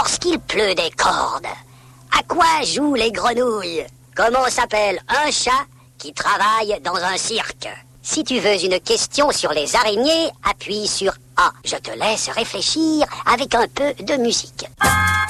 Lorsqu'il pleut des cordes, à quoi jouent les grenouilles? Comment s'appelle un chat qui travaille dans un cirque? Si tu veux une question sur les araignées, appuie sur A. Je te laisse réfléchir avec un peu de musique.